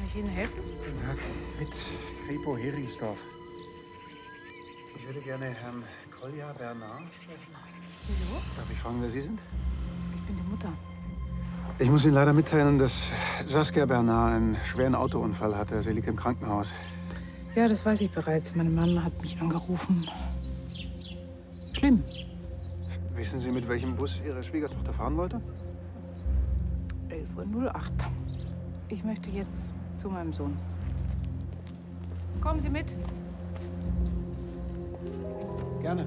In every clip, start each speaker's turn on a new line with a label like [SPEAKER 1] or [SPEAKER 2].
[SPEAKER 1] ich Ihnen helfen?
[SPEAKER 2] Guten Tag, Witt, Kripo, Heringsdorf. Ich würde gerne Herrn Kolja Bernard sprechen.
[SPEAKER 1] Wieso?
[SPEAKER 2] Darf ich fragen, wer Sie sind?
[SPEAKER 1] Ich bin die Mutter.
[SPEAKER 2] Ich muss Ihnen leider mitteilen, dass Saskia Bernard einen schweren Autounfall hatte. Sie liegt im Krankenhaus.
[SPEAKER 1] Ja, das weiß ich bereits. Mein Mann hat mich angerufen. Schlimm.
[SPEAKER 2] Wissen Sie, mit welchem Bus Ihre Schwiegertochter fahren wollte?
[SPEAKER 1] 11:08 Uhr. Ich möchte jetzt zu meinem Sohn. Kommen Sie mit.
[SPEAKER 2] Gerne.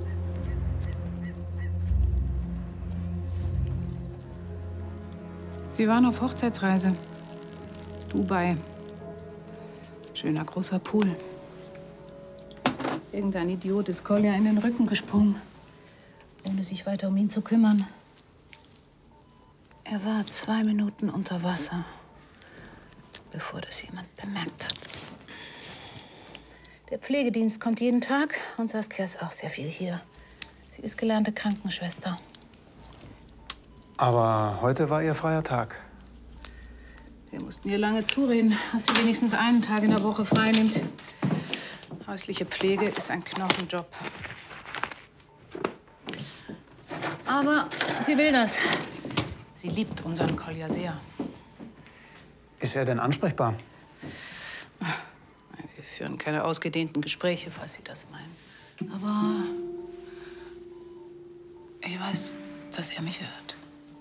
[SPEAKER 1] Sie waren auf Hochzeitsreise. Dubai. Schöner großer Pool. Irgendein Idiot ist Kolja in den Rücken gesprungen, ohne sich weiter um ihn zu kümmern. Er war 2 Minuten unter Wasser, bevor das jemand bemerkt hat. Der Pflegedienst kommt jeden Tag und Saskia ist auch sehr viel hier. Sie ist gelernte Krankenschwester.
[SPEAKER 2] Aber heute war Ihr freier Tag.
[SPEAKER 1] Wir mussten ihr lange zureden, dass sie wenigstens einen Tag in der Woche frei nimmt. Häusliche Pflege ist ein Knochenjob. Aber sie will das. Sie liebt unseren Kolja sehr.
[SPEAKER 2] Ist er denn ansprechbar?
[SPEAKER 1] Wir führen keine ausgedehnten Gespräche, falls Sie das meinen. Aber ich weiß, dass er mich hört.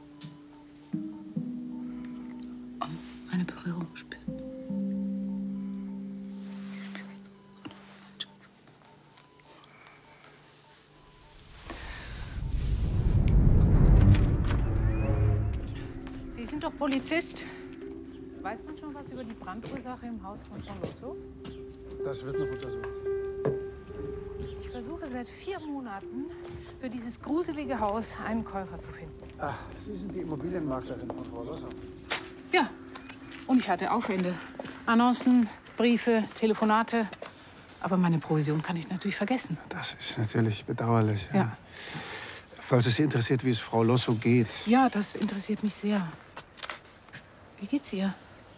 [SPEAKER 1] Und meine Berührung spürt. Die spürst du, oder? Schatz. Sie sind doch Polizist. Weiß man schon was über die Brandursache im Haus von Losso?
[SPEAKER 2] Das wird noch untersucht.
[SPEAKER 1] Ich versuche seit 4 Monaten, für dieses gruselige Haus einen Käufer zu finden.
[SPEAKER 2] Ach, Sie sind die Immobilienmaklerin von Frau Losso.
[SPEAKER 1] Ja, und ich hatte Aufwände. Annoncen, Briefe, Telefonate. Aber meine Provision kann ich natürlich vergessen.
[SPEAKER 2] Das ist natürlich bedauerlich.
[SPEAKER 1] Ja.
[SPEAKER 2] Falls es Sie interessiert, wie es Frau Losso geht.
[SPEAKER 1] Ja, das interessiert mich sehr. Wie geht's ihr?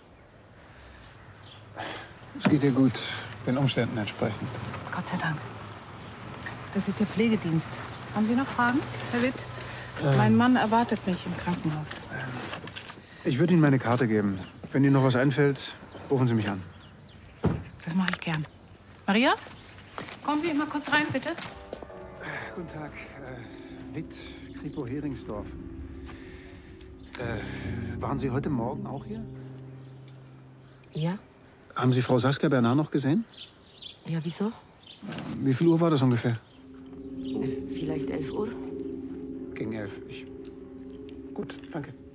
[SPEAKER 2] Es geht ihr gut, den Umständen entsprechend.
[SPEAKER 1] Gott sei Dank. Das ist der Pflegedienst. Haben Sie noch Fragen, Herr Witt? Mein Mann erwartet mich im Krankenhaus.
[SPEAKER 2] Ich würde Ihnen meine Karte geben. Wenn Ihnen noch was einfällt, rufen Sie mich an.
[SPEAKER 1] Das mache ich gern. Maria, kommen Sie mal kurz rein, bitte.
[SPEAKER 2] Guten Tag, Witt, Kripo, Heringsdorf. Waren Sie heute Morgen auch hier?
[SPEAKER 3] Ja?
[SPEAKER 2] Haben Sie Frau Saskia Bernard noch gesehen?
[SPEAKER 3] Ja, wieso?
[SPEAKER 2] Wie viel Uhr war das ungefähr?
[SPEAKER 3] Vielleicht 11 Uhr?
[SPEAKER 2] Gegen 11. Gut, danke.